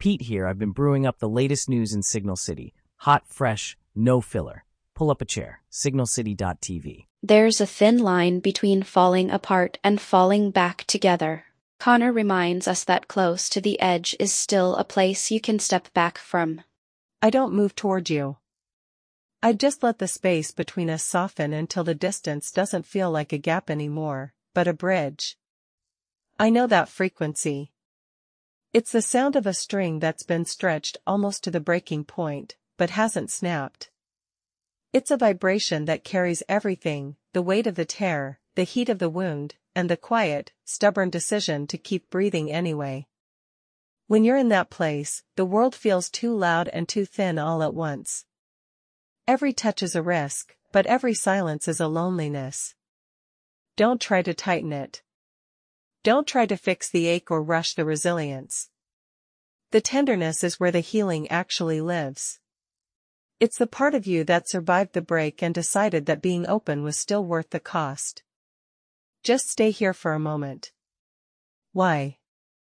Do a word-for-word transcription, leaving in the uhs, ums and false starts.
Pete here. I've been brewing up the latest news in Signal City. Hot, fresh, no filler. Pull up a chair. signal city dot t v. There's a thin line between falling apart and falling back together. Connor reminds us that close to the edge is still a place you can step back from. I don't move toward you. I just let the space between us soften until the distance doesn't feel like a gap anymore, but a bridge. I know that frequency. It's the sound of a string that's been stretched almost to the breaking point, but hasn't snapped. It's a vibration that carries everything, the weight of the tear, the heat of the wound, and the quiet, stubborn decision to keep breathing anyway. When you're in that place, the world feels too loud and too thin all at once. Every touch is a risk, but every silence is a loneliness. Don't try to tighten it. Don't try to fix the ache or rush the resilience. The tenderness is where the healing actually lives. It's the part of you that survived the break and decided that being open was still worth the cost. Just stay here for a moment. Why?